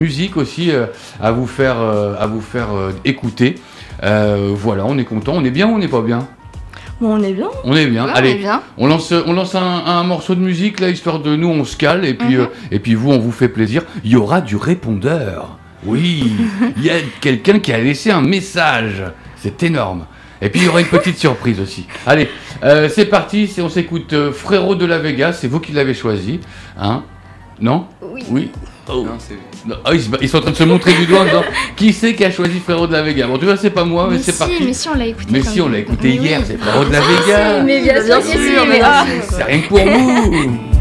musique aussi à vous faire écouter. Voilà, on est content, on est bien ou on n'est pas bien? Bon, on est bien. On est bien. Ouais, Allez, on est bien. on lance un morceau de musique là, histoire de nous, on se cale et puis vous, on vous fait plaisir. Il y aura du répondeur. Oui, il y a quelqu'un qui a laissé un message. C'est énorme. Et puis il y aura une petite surprise aussi. Allez, c'est parti. On s'écoute Frérot de la Vega. C'est vous qui l'avez choisi, hein? Non? Oui. Oh. Non, c'est... Non, ils sont en train de se montrer du doigt en disant qui c'est qui a choisi Frérot de la Vega. Bon, tu vois, c'est pas moi, mais c'est parti. Mais si, on l'a écouté. Mais quand si, on même. l'a écouté Mais hier, oui. c'est Frérot de la Vega. Mais bien sûr, Bien sûr, mais mais ah. C'est rien que pour vous.